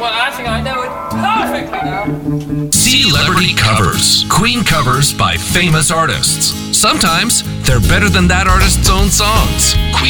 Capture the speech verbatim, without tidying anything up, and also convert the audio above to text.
Well, I think I know it perfectly now. Celebrity covers. Queen covers by famous artists. Sometimes they're better than that artist's own songs. Queen